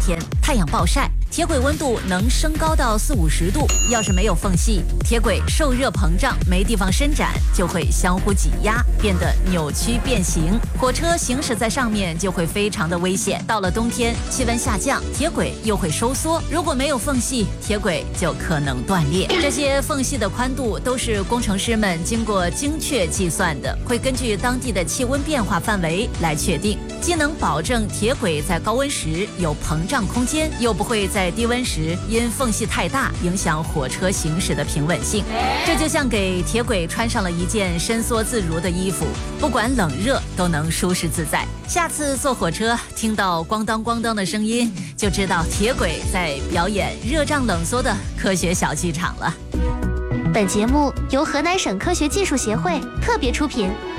天，太阳暴晒，铁轨温度能升高到40-50度。要是没有缝隙，铁轨受热膨胀，没地方伸展，就会相互挤压，变得扭曲变形。火车行驶在上面就会非常的危险。到了冬天，气温下降，铁轨又会收缩。如果没有缝隙，铁轨就可能断裂。这些缝隙的宽度都是工程师们经过精确计算的，会根据当地的气温变化范围来确定，既能保证铁轨在高温时有膨胀空间，又不会在低温时因缝隙太大影响火车行驶的平稳性。这就像给铁轨穿上了一件伸缩自如的衣服，不管冷热都能舒适自在。下次坐火车听到咣当咣当的声音，就知道铁轨在表演热胀冷缩的科学小剧场了。 本节目由河南省科学技术协会特别出品。